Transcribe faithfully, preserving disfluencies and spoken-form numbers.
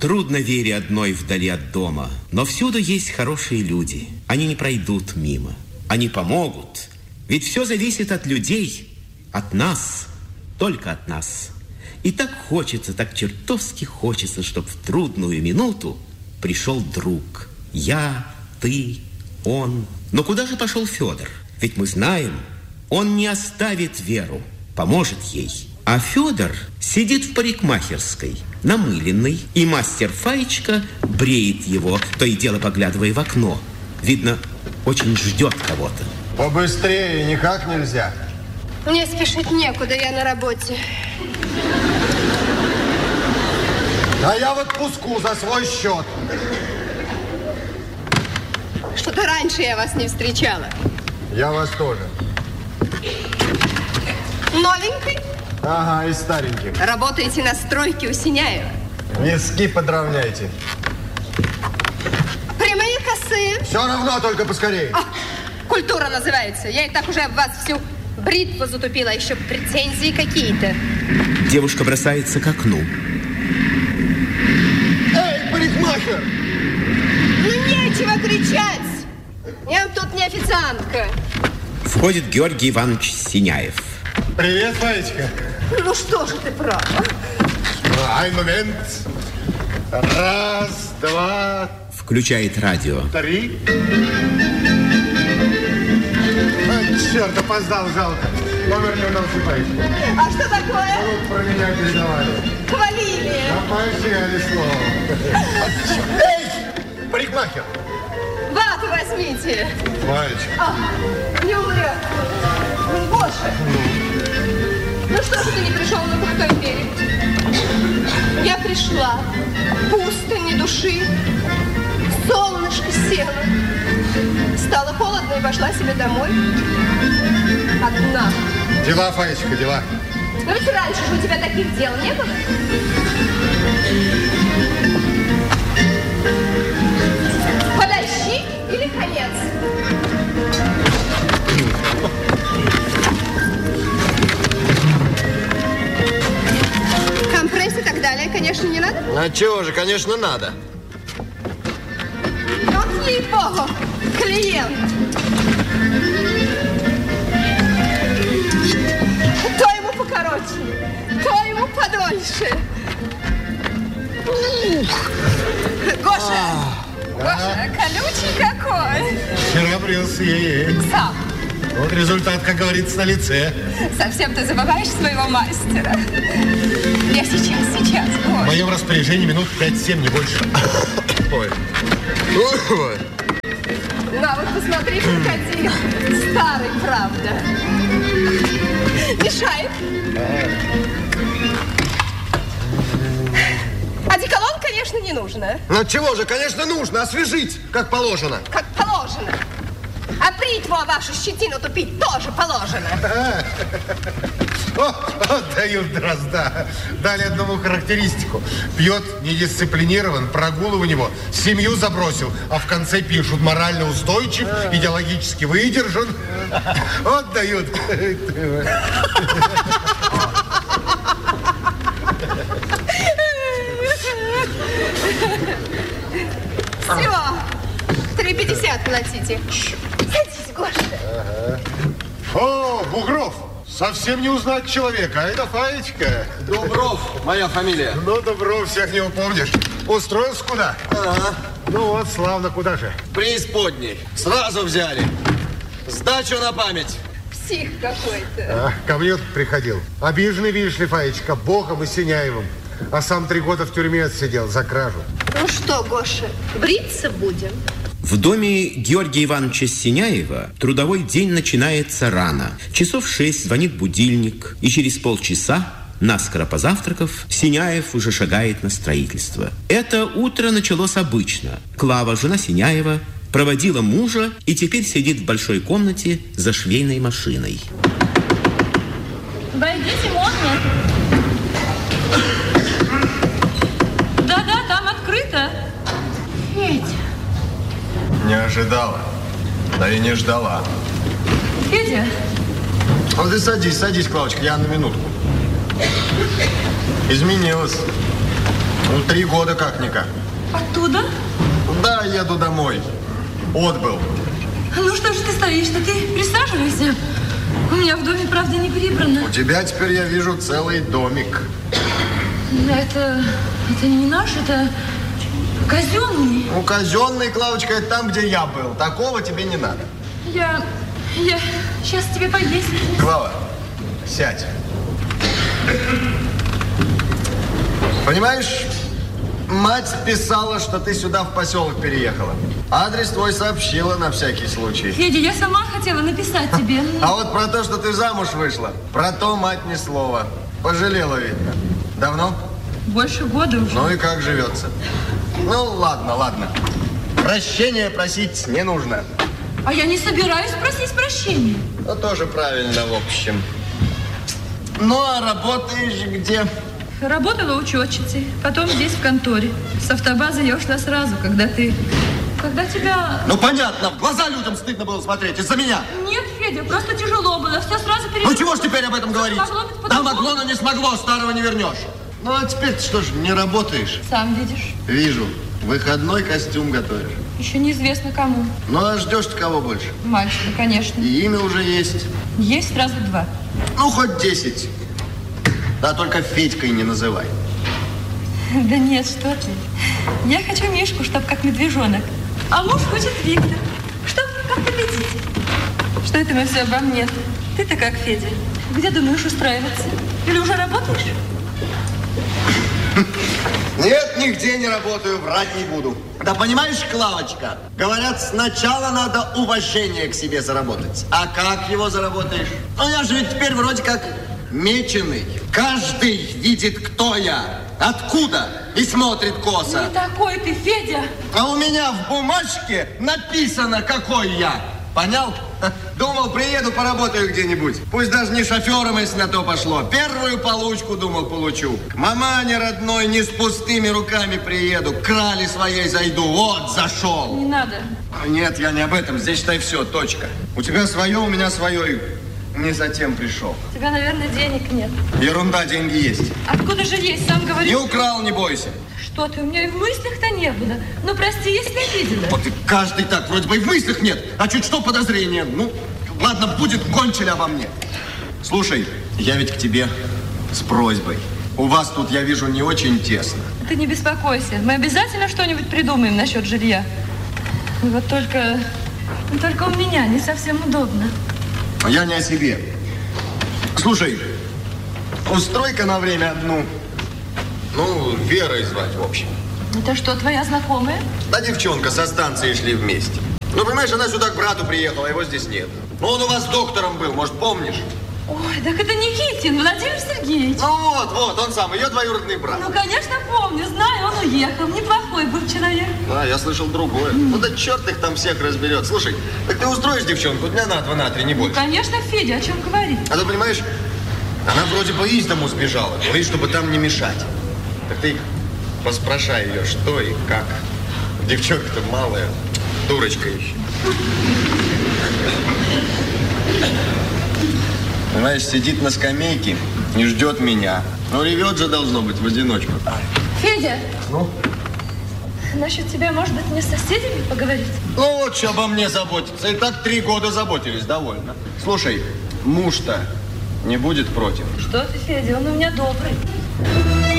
трудно Вере одной вдали от дома, но всюду есть хорошие люди. Они не пройдут мимо, они помогут. Ведь все зависит от людей, от нас, только от нас. И так хочется, так чертовски хочется, чтобы в трудную минуту пришел друг. Я, ты, он. Но куда же пошел Федор? Ведь мы знаем, он не оставит Веру, поможет ей. А Федор сидит в парикмахерской, намыленный, и мастер Фаечка бреет его, то и дело поглядывая в окно. Видно, очень ждет кого-то. Побыстрее никак нельзя. Мне спешить некуда, я на работе. А я в отпуску за свой счет. Что-то раньше я вас не встречала. Я вас тоже. Новенький? Ага, и старенький. Работаете на стройке у Синяева. Виски подровняйте. Прямые, косые? Все равно, только поскорее. А, культура называется. Я и так уже об вас всю бритву затупила, еще претензии какие-то. Девушка бросается к окну. Эй, парикмахер! Ну, нечего кричать. Я тут не официантка. Входит Георгий Иванович Синяев. Привет, Фаечка. Ну что же ты прав? Ай, момент. Раз, два, Включает радио. три. А, черт, опоздал, жалко. Номер не удался, Фаечка. А что такое? Вот про меня передавали. Хвалили. А поощряли слово. Эй, парикмахер. Вату возьмите. Фаечка. А, не умрет. Гоша. Ну что же ты не пришел на крутой берег? Я пришла. Пусто, ни души. Солнышко село. Стало холодно и пошла себе домой. Одна. Дела, Фаечка, дела. Но ведь раньше же у тебя таких дел не было. Подожди или конец? Компресс и так далее, конечно, не надо? А чего же, конечно, надо. Вот ей-богу, клиент. То ему покороче, то ему подольше. Гоша, Гоша, колючий какой. Вчера брился ей-ей. Сам. Вот результат, как говорится, на лице. Совсем ты забываешь своего мастера. Я сейчас, сейчас, В Гоша. моем распоряжении минут пять-семь, не больше. Ой. Ой. На, вот посмотри, крокодил. Старый, правда. Мешает. Одеколон, конечно, не нужно. Ну чего же, конечно, нужно освежить, как положено. Как положено. А бритву вашу щетину тупить тоже положено. О, о, дают дрозда. Дали одному характеристику. Пьет недисциплинирован, прогулы у него, семью забросил, а в конце пишут: морально устойчив, идеологически выдержан. Вот дают. Все. три пятьдесят платите. Садись, Гоша. Ага. О, Бугров. Совсем не узнать человека, а это Фаечка. Дубров, моя фамилия. Ну, Дубров, всех не упомнишь. Устроился куда? Ага. Ну вот, славно, куда же? Преисподней. Сразу взяли. Сдачу на память. Псих какой-то. А, ко мне тут приходил. Обиженный, видишь ли, Фаечка, Богом и Синяевым. А сам три года в тюрьме отсидел за кражу. Ну что, Гоша, бриться будем? В доме Георгия Ивановича Синяева трудовой день начинается рано. Часов шесть звонит будильник, и через полчаса, наскоро позавтракав, Синяев уже шагает на строительство. Это утро началось обычно. Клава, жена Синяева, проводила мужа и теперь сидит в большой комнате за швейной машиной. Войдите, можно? Да-да, там открыто. Федя. Не ожидала. Да и не ждала. Федя. А ты садись, садись, Клавочка, я на минутку. Изменилась. Ну, три года как-никак. Оттуда? Да, еду домой. Отбыл. Ну что же ты стоишь-то? Ты присаживайся. У меня в доме, правда, не прибрано. У тебя теперь, я вижу, целый домик. Это, это не наш, это казенный. Ну, казенный, Клавочка, это там, где я был. Такого тебе не надо. Я, я сейчас тебе поесть. Клава, сядь. Понимаешь, мать писала, что ты сюда в поселок переехала. Адрес твой сообщила на всякий случай. Федя, я сама хотела написать тебе. А вот про то, что ты замуж вышла, про то мать ни слова. Пожалела, видно. Давно? Больше года уже. Ну и как живется? Ну, ладно, ладно. Прощения просить не нужно. А я не собираюсь просить прощения. Ну, тоже правильно, в общем. Ну, а работаешь где? Работала учетчицей, потом здесь в конторе. С автобазы я ушла сразу, когда ты... Когда тебя... Ну, понятно, в глаза людям стыдно было смотреть из-за меня. Нет, Федя, просто тяжело было, все сразу перед... Ну, чего ж теперь об этом говорить? Могло быть Да, по-другому. могло, но не смогло, старого не вернешь. Ну, а теперь что ж, не работаешь? Сам видишь. Вижу, выходной костюм готовишь. Еще неизвестно кому. Ну, а ждешь-то кого больше? Мальчика, конечно. И имя уже есть. Есть сразу два. Ну, хоть десять. Да только Федькой не называй. Да нет, что ты. Я хочу Мишку, чтоб как медвежонок. А муж хочет Виктор. Чтоб как победитель. Что это мы все обо мне? Ты-то как, Федя? Где думаешь устраиваться? Или уже работаешь? Нет, нигде не работаю, врать не буду. Да понимаешь, Клавочка, говорят, сначала надо уважение к себе заработать. А как его заработаешь? Ну, я же ведь теперь вроде как меченый. Каждый видит, кто я, откуда, и смотрит косо. Не такой ты, Федя. А у меня в бумажке написано, какой я. Понял? Думал, приеду, поработаю где-нибудь. Пусть даже не шофером, если на то пошло. Первую получку, думал, получу. К мамане родной не с пустыми руками приеду. К крале своей зайду. Вот, зашел. Не надо. Нет, я не об этом. Здесь, считай, все, точка. У тебя свое, у меня свое. И не затем пришел. У тебя, наверное, денег нет. Ерунда, деньги есть. Откуда же есть? Сам говоришь. Не украл, не бойся. Что ты? У меня и в мыслях-то не было. Ну, прости, если обидела. Вот и каждый так, вроде бы и в мыслях нет, а чуть что подозрение. Ну, ладно, будет, кончили обо мне. Слушай, я ведь к тебе с просьбой. У вас тут, я вижу, не очень тесно. Ты не беспокойся. Мы обязательно что-нибудь придумаем насчет жилья. Вот только... Только у меня не совсем удобно. Я не о себе. Слушай, устрой-ка на время одну... Ну, Верой звать, в общем. Это что, твоя знакомая? Да девчонка, со станции шли вместе. Ну, понимаешь, она сюда к брату приехала, а его здесь нет. Ну, он у вас доктором был, может, помнишь? Ой, так это Никитин, Владимир Сергеевич. Ну, вот, вот, он сам, ее двоюродный брат. Ну, конечно, помню, знаю, он уехал. Неплохой был человек. Да, я слышал другое. Mm. Ну, да черт их там всех разберет. Слушай, так ты устроишь девчонку дня на два, на три, не больше. Ну, конечно, Федя, о чем говорить? А ты понимаешь, она вроде бы из дому сбежала, говорит, чтобы там не мешать. Так ты поспрашай ее, что и как. Девчонка-то малая, дурочка еще. Понимаешь, сидит на скамейке, не ждет меня. Ну, ревет же, должно быть, в одиночку. Федя! Ну? Насчет тебя, может быть, мне с соседями поговорить? Ну, вот что обо мне заботиться. И так три года заботились, довольно. Слушай, муж-то не будет против? Что ты, Федя, он у меня добрый.